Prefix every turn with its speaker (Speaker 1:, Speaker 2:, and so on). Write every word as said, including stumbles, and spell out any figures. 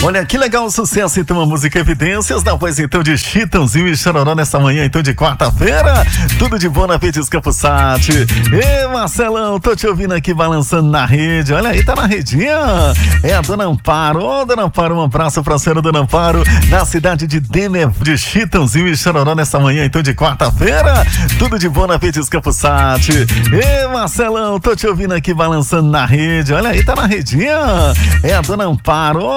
Speaker 1: Olha que legal o sucesso, então, a música Evidências, na voz então de Chitãozinho e Chororó nessa manhã então de quarta-feira. Tudo de bom na Verdes Campos Sat. Ê, Marcelão, tô te ouvindo aqui balançando na rede. Olha aí, tá na redinha. É a Dona Amparo. Ô, Dona Amparo, um abraço pra senhora Dona Amparo, na cidade de Denver, de Chitãozinho e Chororó nessa manhã então de quarta-feira. Tudo de bom na Verdes Campos Sat. Ê, Marcelão, tô te ouvindo aqui balançando na rede. Olha aí, tá na redinha. É a Dona Amparo.